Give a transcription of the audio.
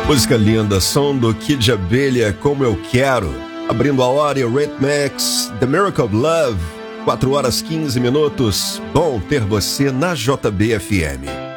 Música linda, som do Kid de Abelha, Como Eu Quero. Abrindo a hora, Eurythmics, The Miracle of Love, 4 horas 15 minutos. Bom ter você na JBFM.